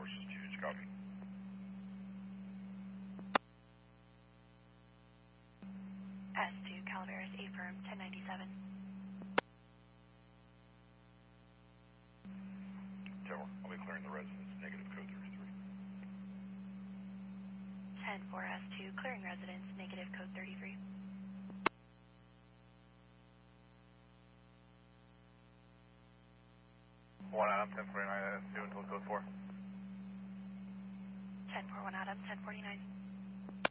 Towers is huge. Copy. S2 Calaveras, affirm 1097. Tower, I'll be clearing the residence. Negative code 33. 10-4 S2, clearing residence, negative code 33. One Adam, 1049 S2 until code 4. 10-4 1 Adam, 1049.